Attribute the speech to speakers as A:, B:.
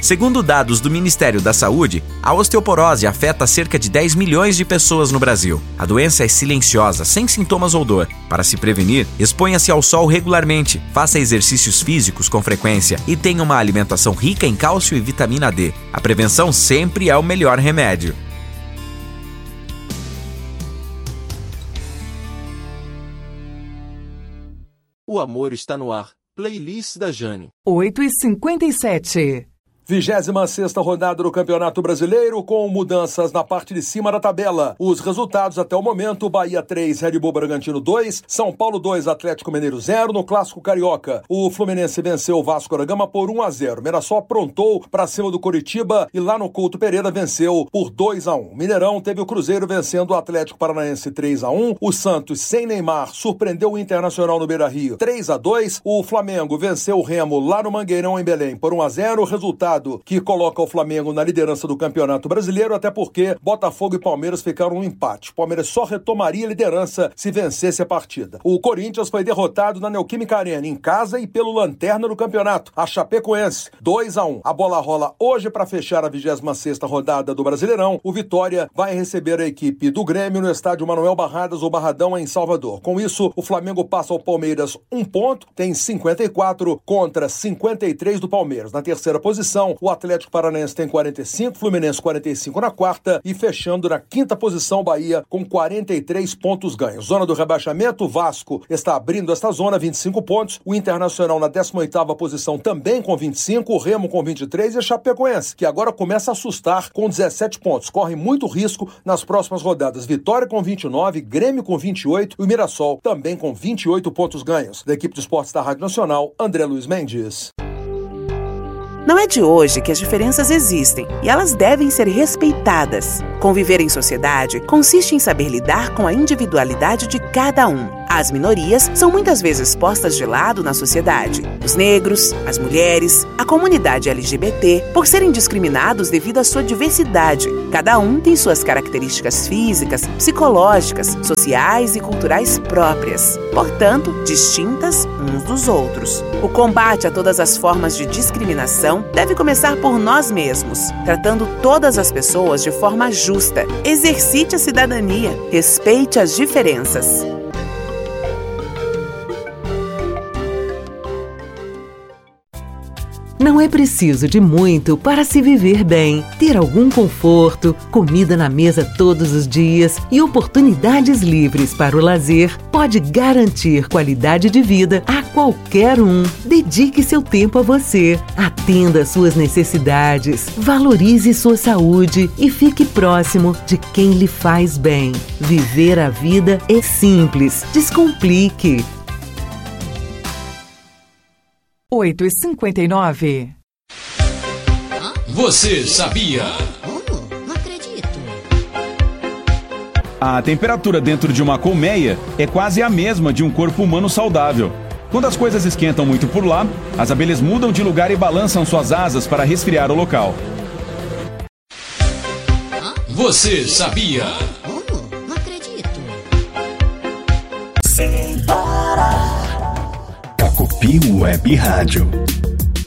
A: Segundo dados do Ministério da Saúde, a osteoporose afeta cerca de 10 milhões de pessoas no Brasil. A doença é silenciosa, sem sintomas ou dor. Para se prevenir, exponha-se ao sol regularmente, faça exercícios físicos com frequência e tenha uma alimentação rica em cálcio e vitamina D. A prevenção sempre é o melhor remédio.
B: O amor está no ar. Playlist da Jane.
C: 8h57.
D: 26ª rodada do Campeonato Brasileiro com mudanças na parte de cima da tabela. Os resultados até o momento: Bahia 3, Red Bull Bragantino 2, São Paulo 2, Atlético Mineiro 0. No Clássico Carioca, o Fluminense venceu o Vasco da Gama por 1-0. Mirassol aprontou para cima do Coritiba e lá no Couto Pereira venceu por 2-1. Mineirão teve o Cruzeiro vencendo o Atlético Paranaense 3-1. O Santos, sem Neymar, surpreendeu o Internacional no Beira-Rio 3-2. O Flamengo venceu o Remo lá no Mangueirão em Belém por 1-0. Resultado que coloca o Flamengo na liderança do Campeonato Brasileiro, até porque Botafogo e Palmeiras ficaram no empate. O Palmeiras só retomaria a liderança se vencesse a partida. O Corinthians foi derrotado na Neoquímica Arena, em casa, e pelo lanterna do campeonato, a Chapecoense, 2-1. A bola rola hoje para fechar a 26ª rodada do Brasileirão. O Vitória vai receber a equipe do Grêmio no estádio Manuel Barradas, ou Barradão, em Salvador. Com isso, o Flamengo passa ao Palmeiras 1 ponto, tem 54 contra 53 do Palmeiras. Na terceira posição, o Atlético Paranaense tem 45, Fluminense 45 na quarta e fechando na quinta posição Bahia com 43 pontos ganhos. Zona do rebaixamento, o Vasco está abrindo esta zona, 25 pontos, o Internacional na 18ª posição também com 25, o Remo com 23 e a Chapecoense, que agora começa a assustar com 17 pontos. Corre muito risco nas próximas rodadas. Vitória com 29, Grêmio com 28 e o Mirassol também com 28 pontos ganhos. Da equipe de esportes da Rádio Nacional, André Luiz Mendes.
E: Não é de hoje que as diferenças existem e elas devem ser respeitadas. Conviver em sociedade consiste em saber lidar com a individualidade de cada um. As minorias são muitas vezes postas de lado na sociedade. Os negros, as mulheres, a comunidade LGBT, por serem discriminados devido à sua diversidade. Cada um tem suas características físicas, psicológicas, sociais e culturais próprias, portanto, distintas uns dos outros. O combate a todas as formas de discriminação deve começar por nós mesmos, tratando todas as pessoas de forma justa. Exercite a cidadania, respeite as diferenças.
C: Não é preciso de muito para se viver bem. Ter algum conforto, comida na mesa todos os dias e oportunidades livres para o lazer pode garantir qualidade de vida a qualquer um. Dedique seu tempo a você, atenda suas necessidades, valorize sua saúde e fique próximo de quem lhe faz bem. Viver a vida é simples. Descomplique. 8h59.
F: Você sabia?
G: Não acredito.
H: A temperatura dentro de uma colmeia é quase a mesma de um corpo humano saudável. Quando as coisas esquentam muito por lá, as abelhas mudam de lugar e balançam suas asas para resfriar o local.
F: Você sabia?
G: Não acredito.
I: Sem parar. Cacopi Web Rádio.